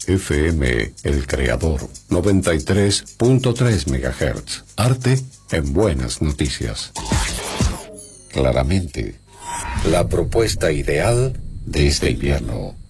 FM El Creador, 93.3 MHz. Arte en buenas noticias. Claramente, la propuesta ideal de este invierno.